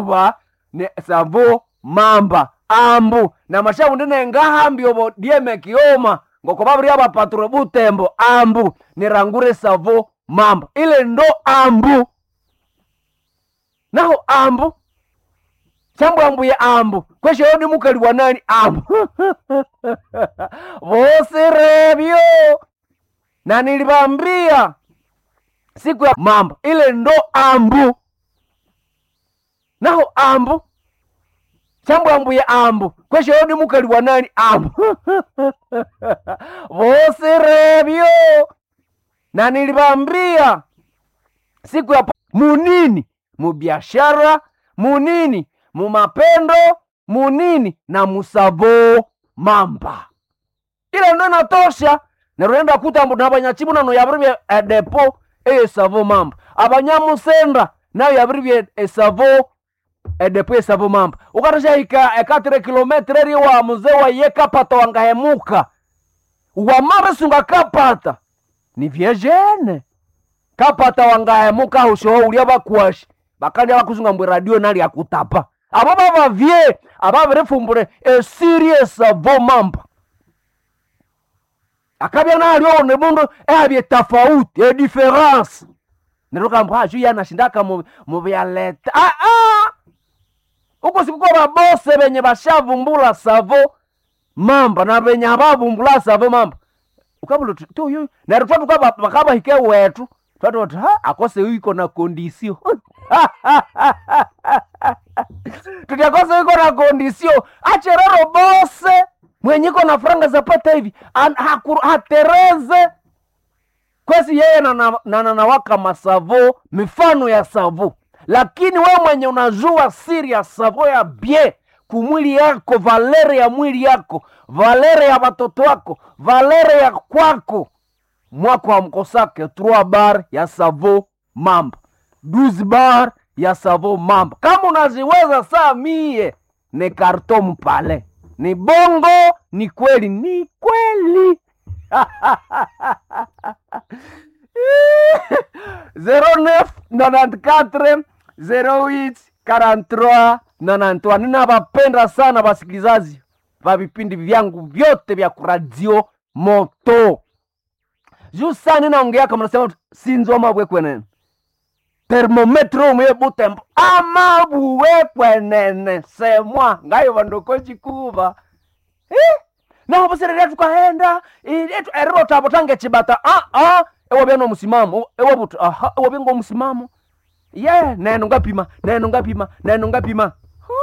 kuba ne savo mamba ambu na mashabu ndine ngahambi obo dieme kioma ngoko babri aba patro Butembo ambu nirangure savo mamba ile ndo ambu naho ambu chambu ambu ya ambu kweshe yodi mukali wa nani ambu vose rebyo na nilibambia siku ya mamba ile ndo ambu naho ambu chambu ambu ya ambu kweshe yodi mukali wa nani ambu vose rebyo na nilibambia siku ya munini mubiashara munini mumapendo munini na musavo mamba ile ndo natosha nerenda kutambu nabanyachibu nano yabribye depo savo mamba abanyamusenda nayo yabribye savo depo savo mamba ukatasha hika 4 kilometre ri wa muzee wa yekapata wangahemuka wa mara sunga kapata ni viejene kapata wangahemuka husho ulia bakwashi bakandi bakuzunga mbwe radio nali akutapa abo baba vie ababere fumbure serious savo mamba akabya nalyo ne mundo abye tofauti difference neroka mbwa ju yana shindaka mu byaleta uko sikuko babose benye bashavumbula savo mamba na benye abavumbula savo mamba ukabulu to yo na rutwa bakaba hike wetu twatu akose yuko na kondisio tutakose yuko na kondisio acherero bose mwenyiko na franga zapata hivi hatereze kwesi yeye na waka masavo mifano ya savo lakini wewe mwenye unajua siri ya savo ya bie kumwili yako valere ya mwili yako valere ya watoto wako valere ya kwako mwako wa mkosake 3 bar ya savo mamba 12 bar ya savo mamba kama unaziweza saa mie ni karton pale ni bongo ni kweli 0994 08 43 93 ninawapenda sana wasikilizaji wa vipindi vyangu vyote vya radio moto juu sana ninaongea kama nasema sinzo mabwe kwenene termometro mwe Butembo amabwe kwenene semwa ngayo vandoko chikuva na obosere tukaenda etu ero tabotange chibata ewo beno musimamo ewo butu ewo bengo musimamo neno ngapima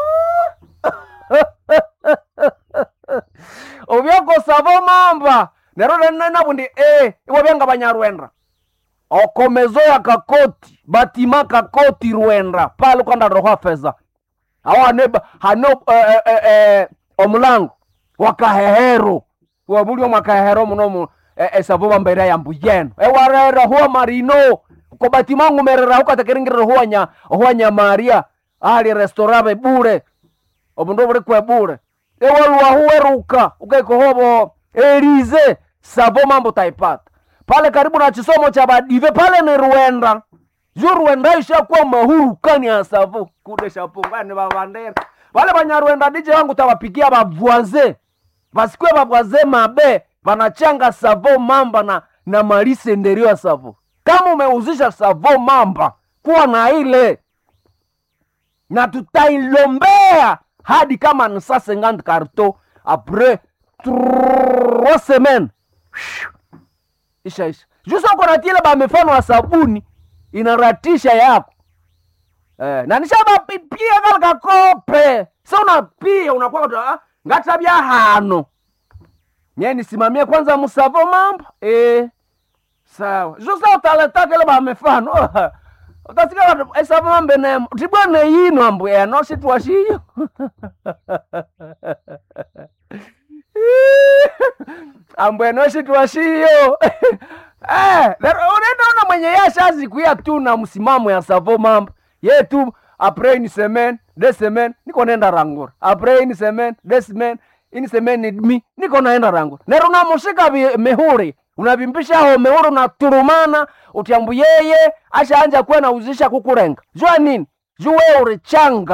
obyoko savo mamba nero nabundi ewo benga banyarwenda okomezo ya kakoti batima kakoti Rwenda pale kwanda roho feza awa neba hano omulango wakahehero wabulio makahehero muno savo mamba ira yambuyeno warera huwa marino ko batimangu merera ukatekeringira huwa Maria ali restaurave bure obundo bure kwa bure ewalwa huweruka ukaikohobo Elize savo mambo taipata pale karibu na chisomo cha badive pale ni Rwenda Rwenda ishakuwa mahuru kani ya savo kude shapungani babandera wale banyarwenda DJ wangu tawapigia bavuaze basikwe bavuaze mabe banachanga savo mamba na malise nderio savo kama umeuzisha savo mamba kuwa na ile na tutailombea hadi kama ni saa 50 karto apres 3 semaines isha juso kona tile ba mifano wa sabuni inaratisha yako na nishaba pia kalka kope sio unapia unakuwa ngatabia hano nyeni simamie kwanza musavo mambo sawa juso utaleta kile ba mifano utasika savo mambo na tibone yino ambu no situation ambweno situashio unaona mwenye yashazi kuya tu na msimamo ya savo mamba yetu apres une semaine 2 semaines niko nenda rangura apres une semaine 2 semaines une semaine et demie niko naenda rangura nero namushika mehuri unavimpisha ho mehuri na turumana utiambu yeye asha anja kuwa na uzisha kukurenga jua nini jua urichanga